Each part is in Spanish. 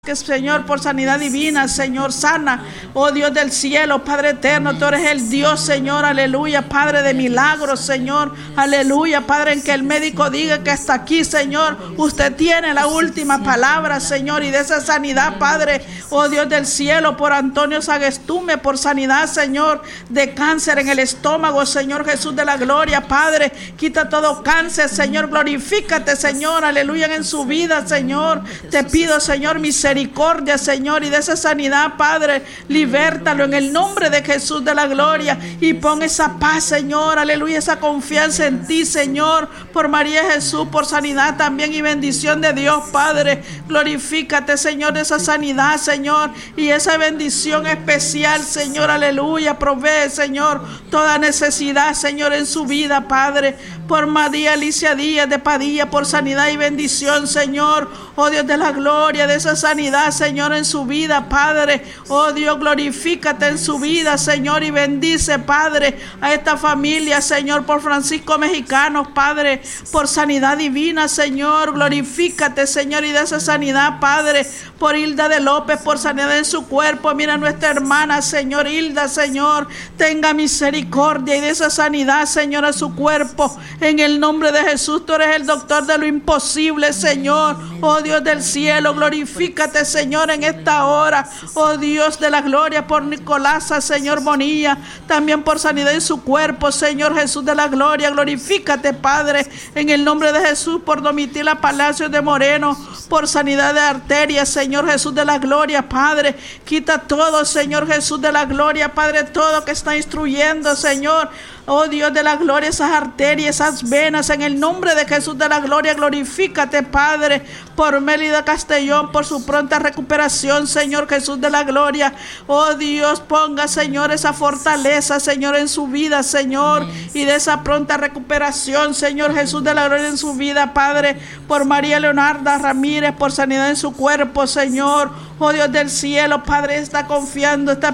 Que Señor, por sanidad divina, Señor, sana, oh Dios del cielo, Padre eterno, tú eres el Dios, Señor, aleluya, Padre de milagros, Señor, aleluya, Padre, en que el médico diga que hasta aquí, Señor, usted tiene la última palabra, Señor, y de esa sanidad, Padre, oh Dios del cielo, por Antonio Sagestume, por sanidad, Señor, de cáncer en el estómago, Señor Jesús de la gloria, Padre, quita todo cáncer, Señor, glorifícate, Señor, aleluya, en su vida, Señor, te pido, Señor, misericordia, Señor, y de esa sanidad, Padre, libértalo en el nombre de Jesús de la gloria y pon esa paz, Señor, aleluya, esa confianza en ti, Señor, por María Jesús, por sanidad también y bendición de Dios, Padre, glorifícate, Señor, de esa sanidad, Señor, y esa bendición especial, Señor, aleluya, provee, Señor, toda necesidad, Señor, en su vida, Padre, por María Alicia Díaz de Padilla, por sanidad y bendición, Señor, oh Dios de la gloria, de esa sanidad, Señor, en su vida, Padre, oh Dios, glorifícate en su vida, Señor, y bendice, Padre, a esta familia, Señor, por Francisco Mexicanos, Padre, por sanidad divina, Señor, glorifícate, Señor, y de esa sanidad, Padre, por Hilda de López, por sanidad en su cuerpo, mira a nuestra hermana, Señor, Hilda, Señor, tenga misericordia y de esa sanidad, Señor, a su cuerpo, en el nombre de Jesús, tú eres el doctor de lo imposible, Señor, oh Dios del cielo, glorifícate, Señor, en esta hora, oh Dios de la gloria, por Nicolasa, Señor Bonilla, también por sanidad en su cuerpo, Señor Jesús de la gloria, glorifícate, Padre, en el nombre de Jesús, por Domitila Palacios de Moreno, por sanidad de arterias, Señor Jesús de la gloria, Padre, quita todo, Señor Jesús de la gloria, Padre, todo que está instruyendo, Señor, oh Dios de la gloria, esas arterias, esas venas, en el nombre de Jesús de la gloria, glorifícate, Padre, por Mélida Castellón, por su pronta recuperación, Señor Jesús de la gloria, oh Dios, ponga, Señor, esa fortaleza, Señor, en su vida, Señor, y de esa pronta recuperación, Señor Jesús de la gloria, en su vida, Padre, por María Leonarda Ramírez, por sanidad en su cuerpo, Señor, oh Dios del cielo, Padre, está confiando, está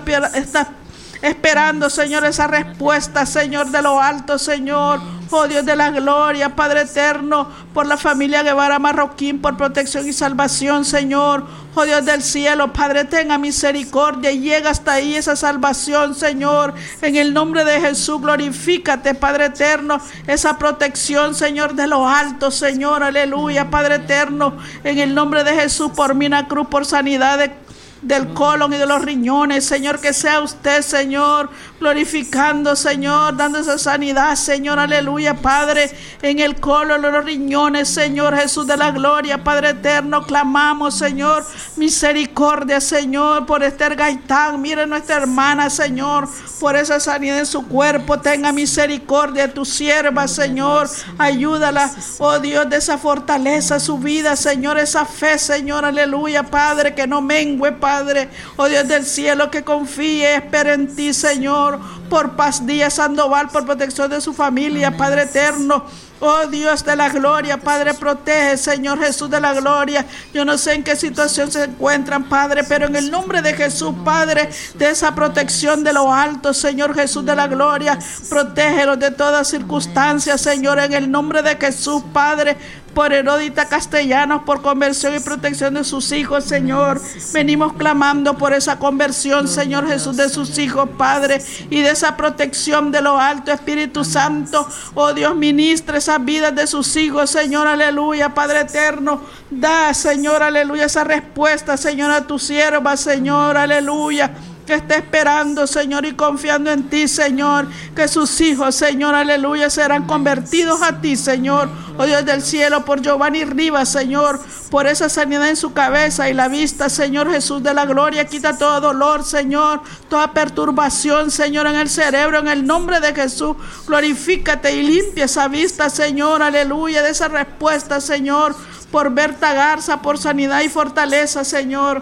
esperando, Señor, esa respuesta, Señor, de lo alto, Señor, oh Dios de la gloria, Padre eterno, por la familia Guevara Marroquín, por protección y salvación, Señor, oh Dios del cielo, Padre, tenga misericordia y llega hasta ahí esa salvación, Señor, en el nombre de Jesús, glorifícate, Padre eterno, esa protección, Señor, de lo alto, Señor, aleluya, Padre eterno, en el nombre de Jesús, por Mina Cruz, por sanidad del colon y de los riñones, Señor, que sea usted, Señor, glorificando, Señor, dando esa sanidad, Señor, aleluya, Padre, en el colon, en los riñones, Señor Jesús de la gloria, Padre eterno, clamamos, Señor, misericordia, Señor, por Esther Gaitán, mire nuestra hermana, Señor, por esa sanidad en su cuerpo, tenga misericordia de tu sierva, Señor, ayúdala, oh Dios, de esa fortaleza, su vida, Señor, esa fe, Señor, aleluya, Padre, que no mengue, Padre, oh Dios del cielo, que confíe, espere en ti, Señor, por Paz Díaz Sandoval, por protección de su familia, Padre eterno, oh Dios de la gloria, Padre, protege, Señor Jesús de la gloria. Yo no sé en qué situación se encuentran, Padre, pero en el nombre de Jesús, Padre, de esa protección de lo alto, Señor Jesús de la gloria, protégelos de todas circunstancias, Señor, en el nombre de Jesús, Padre, por Heródita Castellanos, por conversión y protección de sus hijos, Señor. Venimos clamando por esa conversión, Señor Jesús, de sus hijos, Padre, y de esa protección de lo alto, Espíritu Santo. Oh Dios, ministre esas vidas de sus hijos, Señor, aleluya, Padre eterno. Da, Señor, aleluya, esa respuesta, Señor, a tu sierva, Señor, aleluya, que esté esperando, Señor, y confiando en ti, Señor, que sus hijos, Señor, aleluya, serán convertidos a ti, Señor, oh Dios del cielo, por Giovanni Rivas, Señor, por esa sanidad en su cabeza y la vista, Señor Jesús de la gloria, quita todo dolor, Señor, toda perturbación, Señor, en el cerebro, en el nombre de Jesús, glorifícate y limpia esa vista, Señor, aleluya, de esa respuesta, Señor, por Berta Garza, por sanidad y fortaleza, Señor.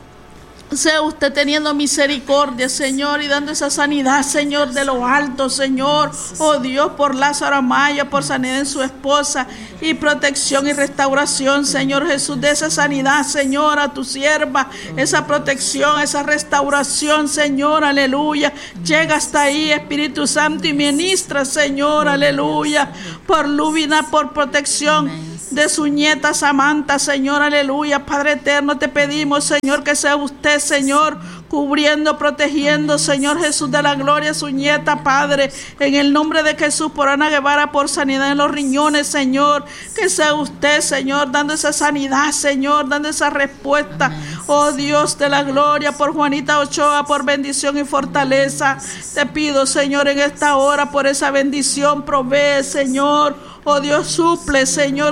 Sea usted teniendo misericordia, Señor, y dando esa sanidad, Señor, de lo alto, Señor. Oh Dios, por Lázaro Amaya, por sanidad en su esposa y protección y restauración, Señor Jesús, de esa sanidad, Señor, a tu sierva, esa protección, esa restauración, Señor, aleluya. Llega hasta ahí, Espíritu Santo, y ministra, Señor, aleluya, por Lubina, por protección de su nieta Samantha, Señor, aleluya. Padre eterno, te pedimos, Señor, que sea usted, Señor, cubriendo, protegiendo, Señor Jesús de la gloria, su nieta, Padre, en el nombre de Jesús, por Ana Guevara, por sanidad en los riñones, Señor, que sea usted, Señor, dando esa sanidad, Señor, dando esa respuesta, oh Dios de la gloria, por Juanita Ochoa, por bendición y fortaleza. Te pido, Señor, en esta hora, por esa bendición, provee, Señor. Oh Dios, suple,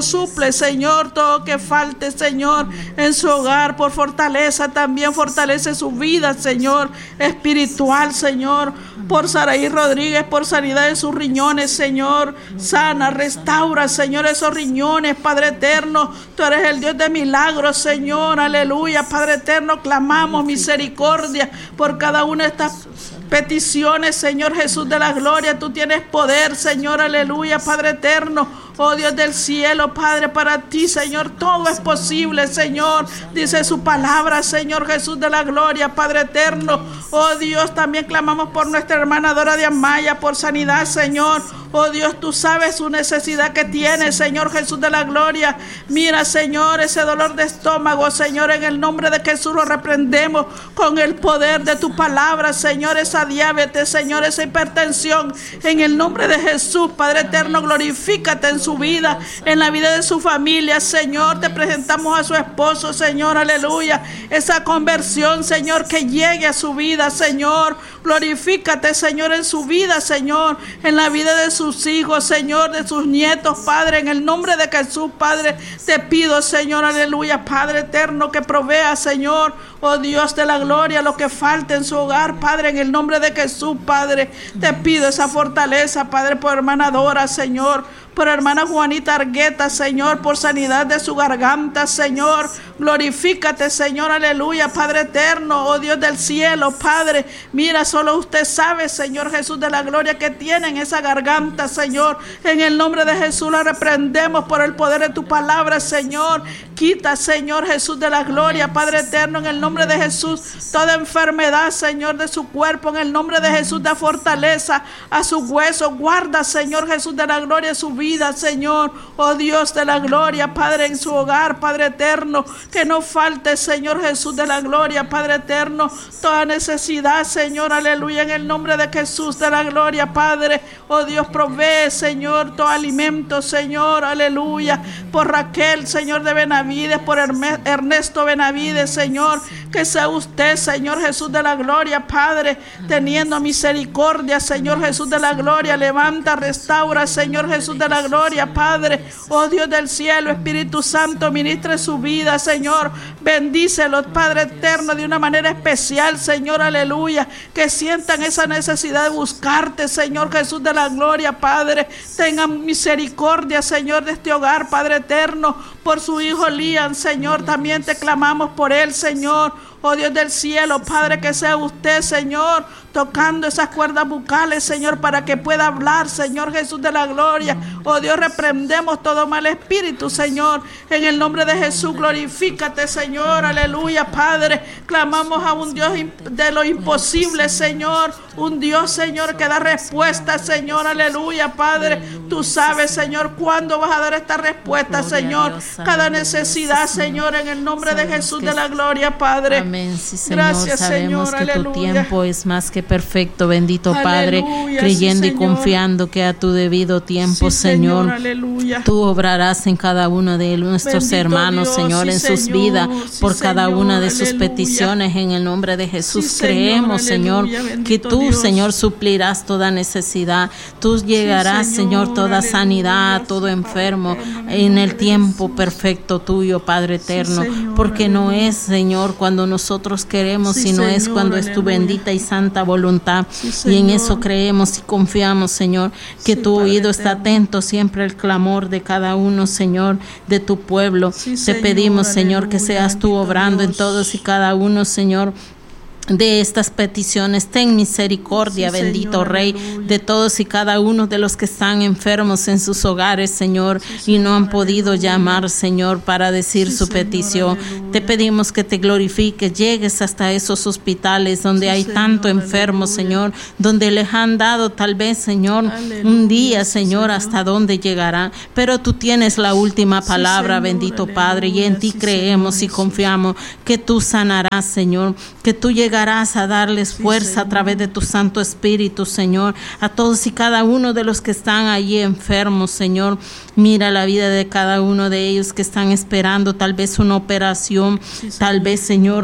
Señor, todo que falte, Señor, en su hogar, por fortaleza también, fortalece su vida, Señor, espiritual, Señor, por Saraí Rodríguez, por sanidad de sus riñones, Señor, sana, restaura, Señor, esos riñones, Padre eterno, tú eres el Dios de milagros, Señor, aleluya, Padre eterno, clamamos misericordia por cada una de estas peticiones, Señor Jesús de la gloria. Tú tienes poder, Señor, aleluya, Padre eterno. Oh Dios del cielo, Padre, para ti, Señor, todo es posible, Señor. Dice su palabra, Señor Jesús de la gloria, Padre eterno. Oh Dios, también clamamos por nuestra hermana Dora de Amaya, por sanidad, Señor. Oh Dios, tú sabes su necesidad que tiene, Señor Jesús de la gloria. Mira, Señor, ese dolor de estómago, Señor, en el nombre de Jesús lo reprendemos con el poder de tu palabra, Señor, esa diabetes, Señor, esa hipertensión, en el nombre de Jesús, Padre eterno, glorifícate en su vida, en la vida de su familia, Señor. Te presentamos a su esposo, Señor, aleluya, esa conversión, Señor, que llegue a su vida, Señor. Glorifícate, Señor, en su vida, Señor, en la vida de sus hijos, Señor, de sus nietos, Padre, en el nombre de Jesús, Padre, te pido, Señor, aleluya, Padre eterno, que provea, Señor, oh Dios de la gloria, lo que falte en su hogar, Padre, en el nombre de Jesús, Padre, te pido esa fortaleza, Padre, por hermana Dora, Señor, por hermana Juanita Argueta, Señor, por sanidad de su garganta, Señor. Glorifícate, Señor, aleluya, Padre eterno, oh Dios del cielo, Padre. Mira, solo usted sabe, Señor Jesús de la gloria, que tiene en esa garganta, Señor. En el nombre de Jesús la reprendemos por el poder de tu palabra, Señor. Quita, Señor Jesús de la gloria, Padre eterno, en el nombre de Jesús, toda enfermedad, Señor, de su cuerpo, en el nombre de Jesús, da fortaleza a sus huesos. Guarda, Señor Jesús de la gloria, su vida, Señor, oh Dios de la gloria, Padre, en su hogar, Padre eterno, que no falte, Señor Jesús de la gloria, Padre eterno, toda necesidad, Señor, aleluya, en el nombre de Jesús de la gloria, Padre, oh Dios, provee, Señor, todo alimento, Señor, aleluya, por Raquel, Señor de Benavides, por Ernesto Benavides, Señor, que sea usted, Señor Jesús de la gloria, Padre, teniendo misericordia, Señor Jesús de la gloria, levanta, restaura, Señor Jesús de la gloria, Padre, oh Dios del cielo, Espíritu Santo, ministre su vida, Señor, bendícelos, Padre eterno, de una manera especial, Señor, aleluya, que sientan esa necesidad de buscarte, Señor Jesús de la gloria, Padre, tengan misericordia, Señor, de este hogar, Padre eterno, por su hijo Liam, Señor, también te clamamos por él, Señor, oh Dios del cielo, Padre, que sea usted, Señor, tocando esas cuerdas bucales, Señor, para que pueda hablar, Señor Jesús de la gloria. Oh Dios, reprendemos todo mal espíritu, Señor, en el nombre de Jesús. Glorifícate, Señor, aleluya, Padre. Clamamos a un Dios de lo imposible, Señor, un Dios, Señor, que da respuesta, Señor, aleluya, Padre. Tú sabes, Señor, cuándo vas a dar esta respuesta, Señor, cada necesidad, Señor, en el nombre de Jesús de la gloria, Padre. Amén, sí, Señor. Gracias, sabemos Señor, que aleluya. tu tiempo es más que perfecto, bendito Padre, Aleluya, creyendo sí, y confiando que a tu debido tiempo, Sí, Señor, aleluya. tú obrarás en cada uno de nuestros Bendito hermanos, Dios, Señor, sí, en sus Señor, vidas, sí, por cada Señor, una de sus aleluya. peticiones, en el nombre de Jesús. Sí, Señor, Creemos, Señor, aleluya, que bendito tú, Dios. Señor, suplirás toda necesidad. Tú llegarás, Señor, toda aleluya, sanidad a todo sí, enfermo Padre eterno, en el de tiempo Jesús. perfecto tuyo, Padre eterno, Señor, porque no aleluya. es, Señor, cuando nosotros queremos, Sí, sino es Señor, cuando es tu aleluya. bendita y santa voluntad. Sí, Y en Señor. eso creemos y confiamos, Señor, que Sí, tu Padre oído está eterno. atento siempre al clamor de cada uno, Señor, de tu pueblo. Sí, Te Señor, pedimos, Señor, que aleluya, seas tú bendito obrando en Dios. todos y cada uno, Señor, de estas peticiones. Ten misericordia, Sí, bendito Señor, Rey, aleluya. de todos y cada uno de los que están enfermos en sus hogares, Señor, y no han podido llamar, Señor, para decir Sí, su Señor, petición. aleluya. Te pedimos que te glorifiques, llegues hasta esos hospitales donde Sí, hay Señor, tanto enfermo, aleluya. Señor, donde les han dado tal vez, Señor, Aleluya, un día, sí, Señor, Señor. hasta dónde llegará, pero tú tienes la última palabra, Señor, bendito aleluya. Padre, y en ti Sí, creemos Señor y Jesús. confiamos que tú sanarás, Señor, que tú llegarás a darles Sí, fuerza a Señor. través de tu Santo Espíritu, Señor, a todos y cada uno de los que están allí enfermos, Señor. Mira la vida de cada uno de ellos que están esperando tal vez una operación, Sí, tal Señor. vez, Señor,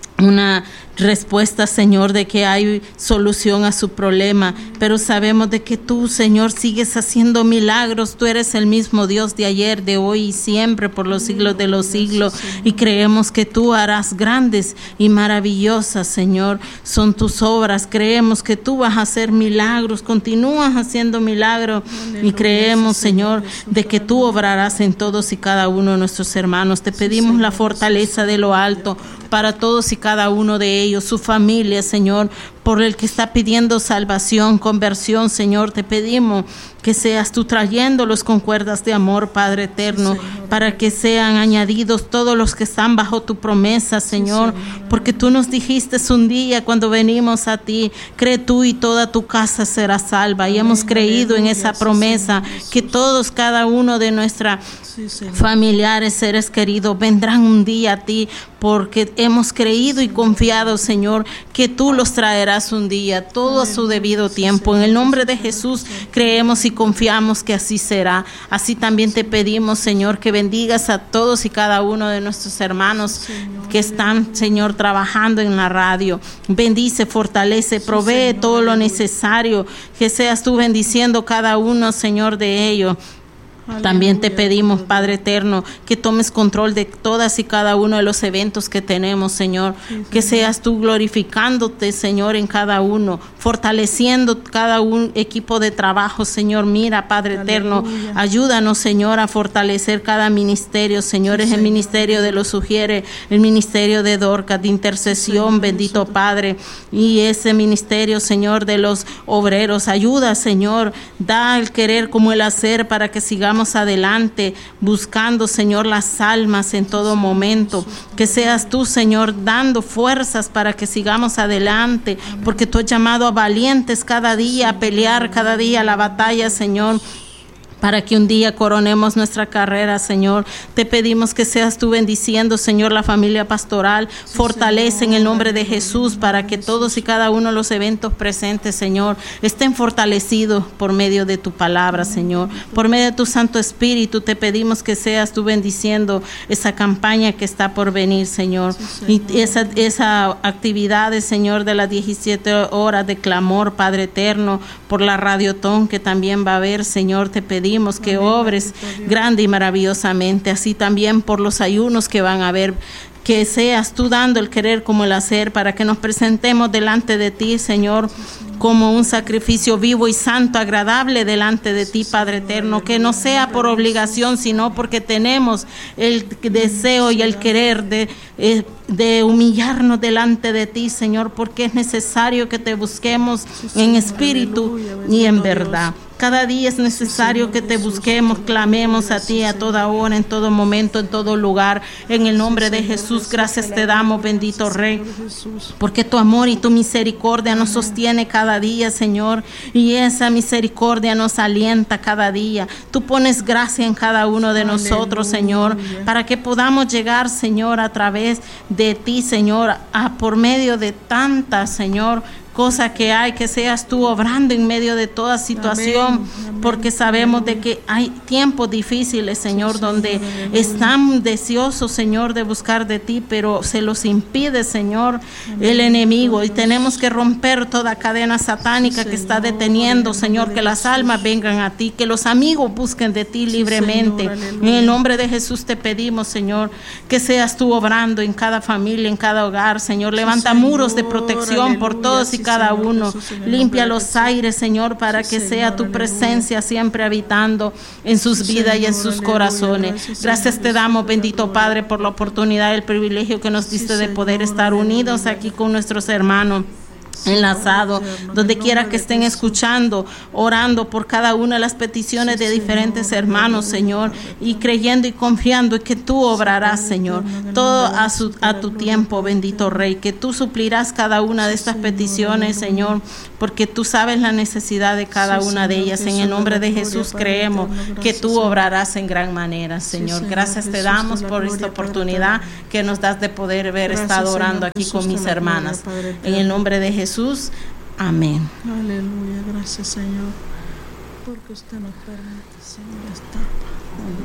una respuesta, Señor, de que hay solución a su problema, pero sabemos de que tú, Señor, sigues haciendo milagros. Tú eres el mismo Dios de ayer, de hoy y siempre, por los siglos de los siglos, y creemos que tú harás grandes y maravillosas, Señor, son tus obras. Creemos que tú vas a hacer milagros, continúas haciendo milagros, y Aleluya, creemos, sí, Señor, Jesús, de que tú obrarás en todos y cada uno de nuestros hermanos. Te pedimos la fortaleza de lo alto para todos y cada uno de ellos, su familia, Señor, por el que está pidiendo salvación, conversión, Señor. Te pedimos que seas tú trayéndolos con cuerdas de amor, Padre eterno, Señor. para que sean añadidos todos los que están bajo tu promesa, Señor, porque tú nos dijiste un día cuando venimos a ti, cree tú y toda tu casa será salva, y hemos creído en esa Sí, promesa, Señor Jesús. que todos, cada uno de nuestra Sí, Señor. familiares, seres queridos, vendrán un día a ti, porque hemos creído y confiado, Señor, que tú los traerás un día, todo a su debido tiempo. En el nombre de Jesús creemos y confiamos que así será. Así también te pedimos, Señor, que bendigas a todos y cada uno de nuestros hermanos que están, Señor, trabajando en la radio. Bendice, fortalece, provee todo lo necesario, que seas tú bendiciendo cada uno, Señor, de ellos. También te pedimos, Padre eterno, que tomes control de todas y cada uno de los eventos que tenemos, Señor. Que seas tú glorificándote, Señor, en cada uno, fortaleciendo cada un equipo de trabajo, Señor. Mira, Padre eterno, ayúdanos, Señor, a fortalecer cada ministerio, Señor. Es el ministerio de los Sugiere, el ministerio de Dorcas, de intercesión, bendito Padre. Y ese ministerio, Señor, de los obreros. Ayuda, Señor. Da el querer como el hacer para que sigamos adelante buscando, Señor, las almas en todo momento. Que seas tú, Señor, dando fuerzas para que sigamos adelante, porque tú has llamado a valientes cada día a pelear cada día la batalla, Señor, para que un día coronemos nuestra carrera, Señor. Te pedimos que seas tú bendiciendo, Señor, la familia pastoral. Fortalece en el nombre de Jesús para que todos y cada uno de los eventos presentes, Señor, estén fortalecidos por medio de tu palabra, Señor. Por medio de tu Santo Espíritu te pedimos que seas tú bendiciendo esa campaña que está por venir, Señor. Y esa actividades, Señor, de las 17 horas de clamor, Padre eterno, por la radiotón que también va a haber, Señor. Te pedimos que obres grande y maravillosamente, así también por los ayunos que van a haber. Que seas tú dando el querer como el hacer, para que nos presentemos delante de ti, Señor, como un sacrificio vivo y santo, agradable delante de ti, Padre eterno. Que no sea por obligación, sino porque tenemos el deseo y el querer de humillarnos delante de ti, Señor, porque es necesario que te busquemos en espíritu y en verdad. Cada día es necesario que te busquemos, clamemos a ti a toda hora, en todo momento, en todo lugar. En el nombre de Jesús, gracias te damos, bendito Rey, porque tu amor y tu misericordia nos sostiene cada día, Señor, y esa misericordia nos alienta cada día. Tú pones gracia en cada uno de nosotros, Señor, para que podamos llegar, Señor, a través de ti, Señor, por medio de tantas, Señor, cosa que hay, que seas tú obrando en medio de toda situación, porque sabemos de que hay tiempos difíciles, Señor, donde están deseosos, Señor, de buscar de ti, pero se los impide, Señor, el enemigo, y tenemos que romper toda cadena satánica que está deteniendo, Señor, que las almas vengan a ti, que los amigos busquen de ti libremente. En el nombre de Jesús te pedimos, Señor, que seas tú obrando en cada familia, en cada hogar, Señor. Levanta muros de protección por todos y cada uno. Limpia los aires, Señor, para que sea tu presencia siempre habitando en sus vidas y en sus corazones. Gracias te damos, bendito Padre, por la oportunidad y el privilegio que nos diste de poder estar unidos aquí con nuestros hermanos enlazado, donde quiera que estén escuchando, orando por cada una de las peticiones de diferentes hermanos, Señor, y creyendo y confiando en que tú obrarás, Señor, todo a tu tiempo, bendito Rey, que tú suplirás cada una de estas peticiones, Señor, porque tú sabes la necesidad de cada una de ellas. En el nombre de Jesús creemos que tú obrarás en gran manera, Señor. Gracias te damos por esta oportunidad que nos das de poder haber estado orando aquí con mis hermanas. En el nombre de Jesús, amén. Aleluya, gracias Señor, porque usted nos permite, Señor, estar.